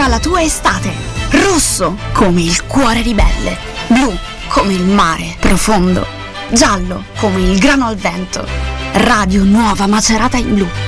sarà la tua estate. Rosso come il cuore ribelle, blu come il mare profondo, giallo come il grano al vento. Radio Nuova Macerata in blu.